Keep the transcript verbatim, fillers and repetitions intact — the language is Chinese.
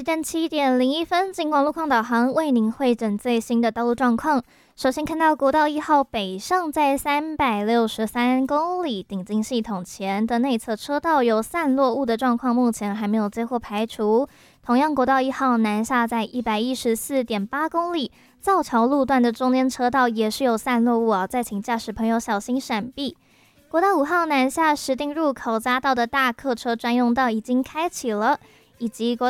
时间七点零一分，金广路况导航为您汇整最新的道路状况。首先看到国道一号北上在三百六十三公里顶进系统前的内侧车道有散落物的状况，目前还没有最后排除。同样，国道一号南下在一百一十四点八公里，造桥路段的中间车道也是有散落物啊，再请驾驶朋友小心闪避。国道五号南下石碇入口匝道的大客车专用道已经开启了。以及国